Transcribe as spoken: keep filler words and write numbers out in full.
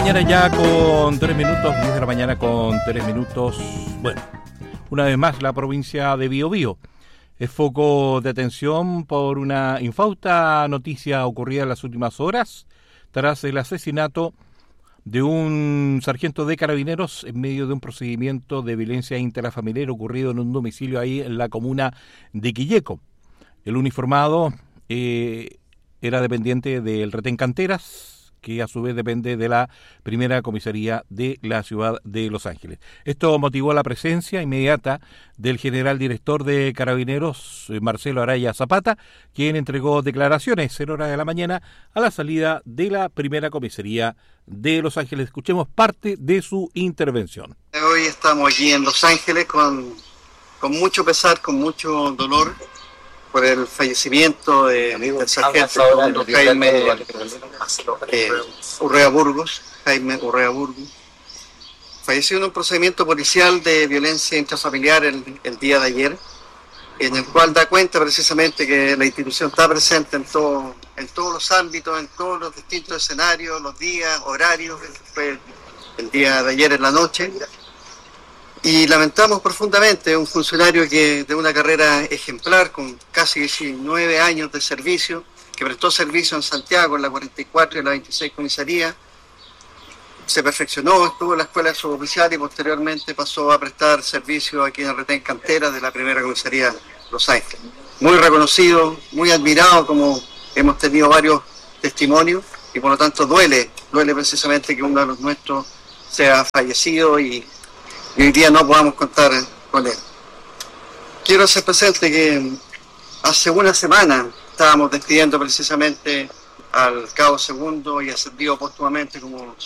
Mañana ya con tres minutos, diez de la mañana con tres minutos. Bueno, una vez más la provincia de Biobío es foco de atención por una infausta noticia ocurrida en las últimas horas tras el asesinato de un sargento de carabineros en medio de un procedimiento de violencia intrafamiliar ocurrido en un domicilio ahí en la comuna de Quilleco. El uniformado eh, era dependiente del retén Canteras, que a su vez depende de la primera comisaría de la ciudad de Los Ángeles. Esto motivó la presencia inmediata del general director de Carabineros, Marcelo Araya Zapata, quien entregó declaraciones en horas de la mañana a la salida de la primera comisaría de Los Ángeles. Escuchemos parte de su intervención. Hoy estamos aquí en Los Ángeles con, con mucho pesar, con mucho dolor por el fallecimiento de, del sargento Jaime eh, Urrea Burgos, Jaime Urrea Burgos. Falleció en un procedimiento policial de violencia intrafamiliar el, el día de ayer, en el cual da cuenta precisamente que la institución está presente en, todo, en todos los ámbitos, en todos los distintos escenarios, los días, horarios. Fue el día de ayer en la noche. Y lamentamos profundamente un funcionario que de una carrera ejemplar, con casi diecinueve años de servicio, que prestó servicio en Santiago, en la cuarenta y cuatro y la veintiséis comisaría, se perfeccionó, estuvo en la escuela suboficial y posteriormente pasó a prestar servicio aquí en el retén Cantera de la primera comisaría Los Ángeles. Muy reconocido, muy admirado, como hemos tenido varios testimonios, y por lo tanto duele, duele precisamente que uno de los nuestros sea fallecido y y hoy día no podamos contar con él. Quiero hacer presente que hace una semana estábamos despidiendo precisamente al cabo segundo y ascendido póstumamente como